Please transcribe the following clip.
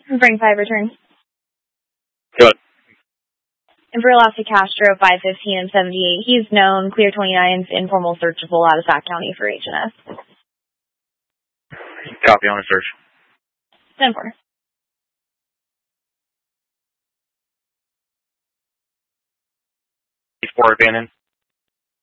Bring 5 return. Good. And for Elastic Castro, 515 and 78, he's known, clear 29's informal searchable out of Sac County for H&S. Copy on a search. 10-4. He's 4 abandoned.